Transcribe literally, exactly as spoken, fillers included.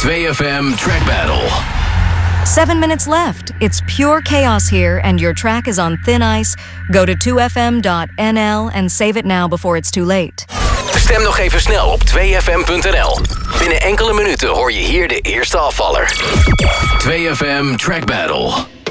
two F M Track Battle. Seven minutes left. It's pure chaos here and your track is on thin ice. Go to two F M dot N L and save it now before it's too late. Stem nog even snel op two F M punt N L. Binnen enkele minuten hoor je hier de eerste afvaller. two F M Track Battle.